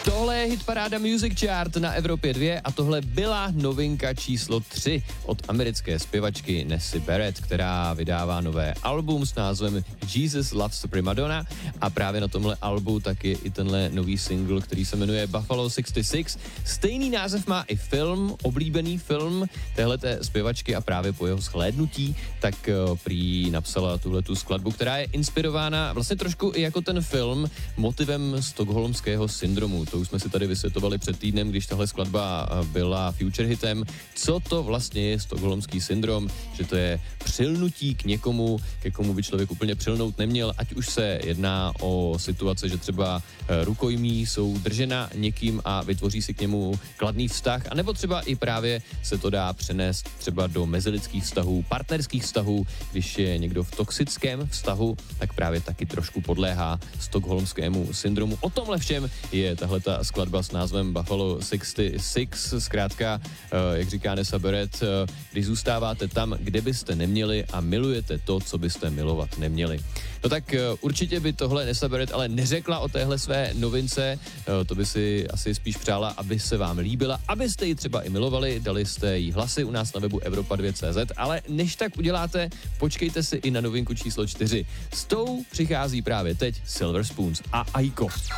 Tohle je hitparáda Music Chart na Evropě 2 a tohle byla novinka číslo 3 od americké zpěvačky Nessie Barrett, která vydává nové album s názvem Jesus Loves the Primadonna a právě na tomhle albu tak je i tenhle nový single, který se jmenuje Buffalo 66. Stejný název má i film, oblíbený film téhleté zpěvačky a právě po jeho shlédnutí tak prý napsala tuhletu skladbu, která je inspirována vlastně trošku i jako ten film motivem stockholmského syndromu. To už jsme si tady vysvětovali před týdnem, když tahle skladba byla future hitem. Co to vlastně je stockholmský syndrom? Že to je přilnutí k někomu, ke komu by člověk úplně přilnout neměl, ať už se jedná o situace, že třeba rukojmí jsou držena někým a vytvoří si k němu kladný vztah, anebo třeba i právě se to dá přenést třeba do mezilidských vztahů, partnerských vztahů, když je někdo v toxickém vztahu, tak právě taky trošku podléhá stockholmskému syndromu. O tomhle všem je tahleta skladba s názvem Buffalo 66, zkrátka, jak říká Nessie Barrett, když zůstáváte tam, kde byste neměli a milujete to, co byste milovat neměli. No tak určitě by tohle Nessie Barrett ale neřekla o téhle své novince, to by si asi spíš přála, aby se vám líbila, abyste ji třeba i milovali, dali jste jí hlasy u nás na webu Evropa2.cz, ale než tak uděláte, počkejte si i na novinku číslo 4. S tou přichází právě teď Silver Spoons a Aiko.